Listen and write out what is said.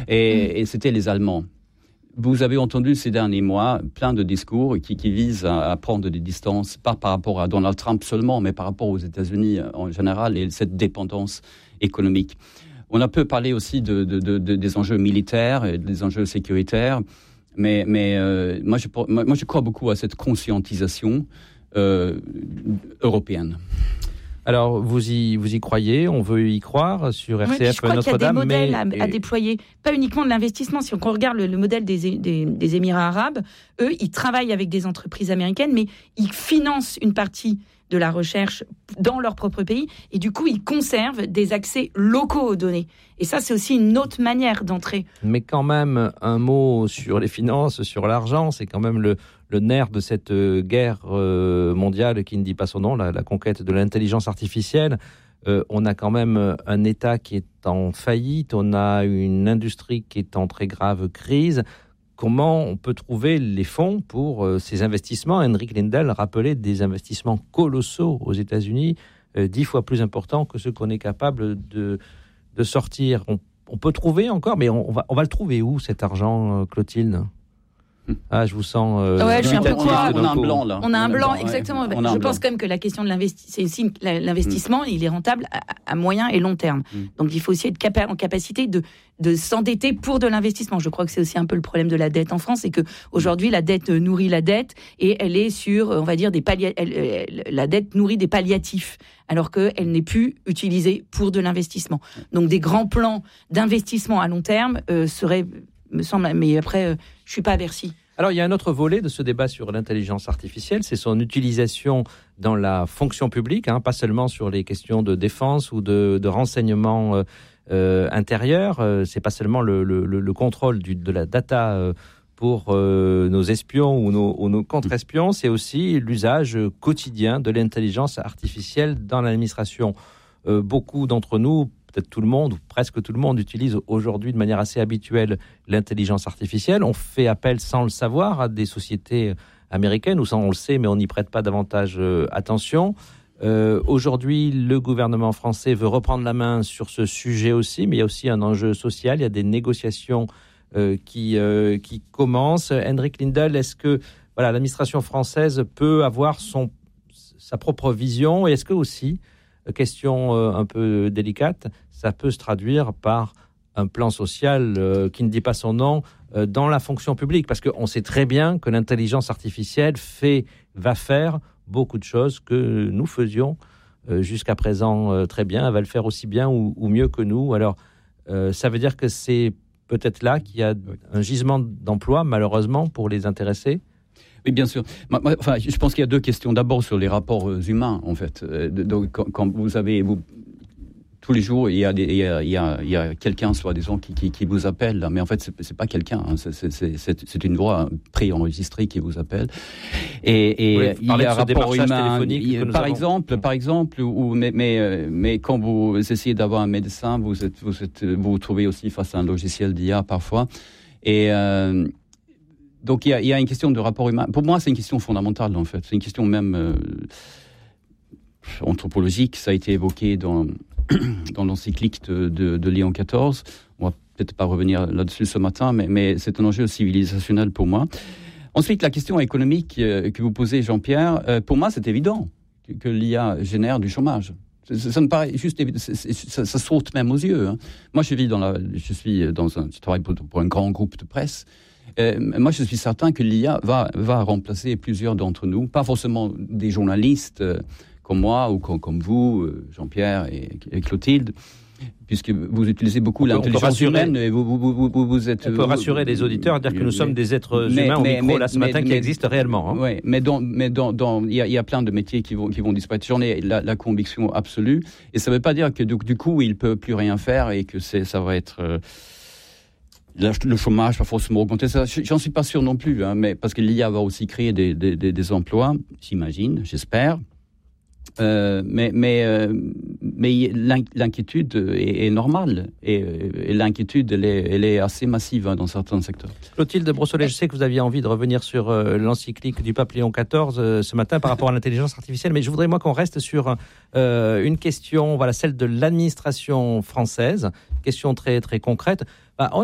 Et c'était les Allemands. Vous avez entendu ces derniers mois plein de discours qui visent à prendre des distances, pas par rapport à Donald Trump seulement, mais par rapport aux États-Unis en général et cette dépendance économique. On a peu parlé aussi des enjeux militaires et des enjeux sécuritaires, mais moi je crois beaucoup à cette conscientisation européenne. Alors, vous y croyez, on veut y croire sur RCF Notre-Dame. Je crois qu'il y a des modèles à déployer, pas uniquement de l'investissement. Si on regarde le modèle des Émirats arabes, eux, ils travaillent avec des entreprises américaines, mais ils financent une partie de la recherche dans leur propre pays, et du coup, ils conservent des accès locaux aux données. Et ça, c'est aussi une autre manière d'entrer. Mais quand même, un mot sur les finances, sur l'argent, c'est quand même le nerf de cette guerre mondiale qui ne dit pas son nom, la conquête de l'intelligence artificielle. On a quand même un État qui est en faillite, on a une industrie qui est en très grave crise. Comment on peut trouver les fonds pour ces investissements ? Henrik Lindell rappelait des investissements colossaux aux États-Unis, 10 fois plus importants que ceux qu'on est capable de sortir. On peut trouver encore, mais on va le trouver où, cet argent, Clotilde ? Ah, je vous sens. Je suis un peu quoi. On a un blanc là. On a un blanc, exactement. Ouais, je pense quand même que la question de l'investissement, il est rentable à moyen et long terme. Donc il faut aussi être en capacité de s'endetter pour de l'investissement. Je crois que c'est aussi un peu le problème de la dette en France, c'est que aujourd'hui la dette nourrit la dette et elle est sur, on va dire, la dette nourrit des palliatifs, alors qu'elle n'est plus utilisée pour de l'investissement. Donc des grands plans d'investissement à long terme seraient, me semble, mais après, je suis pas à Bercy. Alors, il y a un autre volet de ce débat sur l'intelligence artificielle, c'est son utilisation dans la fonction publique, pas seulement sur les questions de défense ou de renseignement intérieur. C'est pas seulement le contrôle de la data pour nos espions ou nos contre-espions, c'est aussi l'usage quotidien de l'intelligence artificielle dans l'administration. Beaucoup d'entre nous, peut-être tout le monde, ou presque tout le monde, utilise aujourd'hui de manière assez habituelle l'intelligence artificielle. On fait appel sans le savoir à des sociétés américaines, ou on le sait, mais on n'y prête pas davantage attention. Aujourd'hui, le gouvernement français veut reprendre la main sur ce sujet aussi, mais il y a aussi un enjeu social, il y a des négociations qui commencent. Henrik Lindell, est-ce que l'administration française peut avoir sa propre vision, et est-ce que aussi, question un peu délicate, ça peut se traduire par un plan social qui ne dit pas son nom dans la fonction publique, parce qu'on sait très bien que l'intelligence artificielle va faire beaucoup de choses que nous faisions jusqu'à présent très bien. Elle va le faire aussi bien ou mieux que nous. Alors, ça veut dire que c'est peut-être là qu'il y a un gisement d'emploi, malheureusement, pour les intéressés. Oui, bien sûr. Je pense qu'il y a deux questions. D'abord, sur les rapports humains, en fait. Donc, quand tous les jours, il y a quelqu'un, soi-disant, qui vous appelle. Là. Mais en fait, c'est pas quelqu'un. C'est une voix préenregistrée qui vous appelle. Et il y a un rapport humain. Par exemple, mais quand vous essayez d'avoir un médecin, vous vous trouvez aussi face à un logiciel d'IA parfois. Et donc, il y a une question de rapport humain. Pour moi, c'est une question fondamentale, en fait. C'est une question même anthropologique. Ça a été évoqué dans l'encyclique de Léon XIV. On va peut-être pas revenir là-dessus ce matin, mais c'est un enjeu civilisationnel pour moi. Ensuite, la question économique que vous posez, Jean-Pierre, pour moi, c'est évident que l'IA génère du chômage. Ça me paraît juste évident. Ça saute même aux yeux. Moi, je travaille pour un grand groupe de presse. Moi, je suis certain que l'IA va remplacer plusieurs d'entre nous, pas forcément des journalistes comme moi ou comme vous, Jean-Pierre et Clotilde, puisque vous utilisez beaucoup l'intelligence humaine. Et vous êtes. On peut rassurer les auditeurs, dire que nous sommes des êtres humains au micro là ce matin qui existent réellement. Oui, mais il y a plein de métiers qui vont disparaître. J'en ai la conviction absolue, et ça ne veut pas dire que du coup il peut plus rien faire et que ça va être. Le chômage va forcément augmenter. Ça, j'en suis pas sûr non plus, mais parce que l'IA va aussi créer des emplois, j'imagine, j'espère. Mais l'inquiétude est normale et l'inquiétude elle est assez massive dans certains secteurs. Clotilde Brossolet, je sais que vous aviez envie de revenir sur l'encyclique du pape Léon XIV ce matin par rapport à l'intelligence artificielle, mais je voudrais qu'on reste sur une question, celle de l'administration française, question très très concrète.